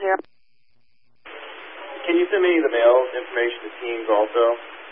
Can you send me the mail information to Teams also?